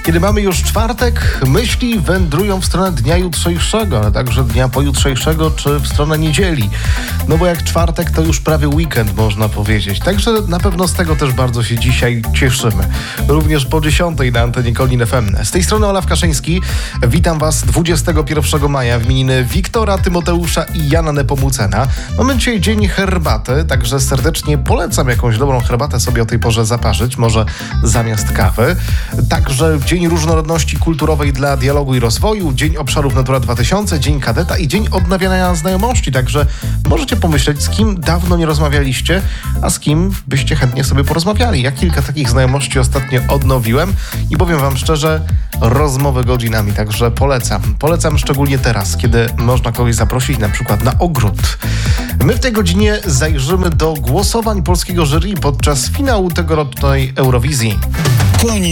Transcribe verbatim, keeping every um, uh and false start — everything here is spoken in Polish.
Kiedy mamy już czwartek, myśli wędrują w stronę dnia jutrzejszego, ale także dnia pojutrzejszego czy w stronę niedzieli. No bo jak czwartek, to już prawie weekend, można powiedzieć. Także na pewno z tego też bardzo się dzisiaj cieszymy. Również po dziesiątej na antenie Kolin F M. Z tej strony Olaf Kaszyński. Witam Was dwudziestego pierwszego maja w imieniny Wiktora, Tymoteusza i Jana Nepomucena. Mamy dzisiaj dzień herbaty, także serdecznie polecam jakąś dobrą herbatę sobie o tej porze zaparzyć, może zamiast kawy. Także Dzień Różnorodności Kulturowej dla Dialogu i Rozwoju, Dzień Obszarów Natura dwa tysiące, Dzień Kadeta i Dzień Odnawiania Znajomości. Także możecie pomyśleć, z kim dawno nie rozmawialiście, a z kim byście chętnie sobie porozmawiali. Ja kilka takich znajomości ostatnio odnowiłem i powiem Wam szczerze, rozmowy godzinami, także polecam. Polecam szczególnie teraz, kiedy można kogoś zaprosić na przykład na ogród. My w tej godzinie zajrzymy do głosowań polskiego jury podczas finału tegorocznej Eurowizji. Koni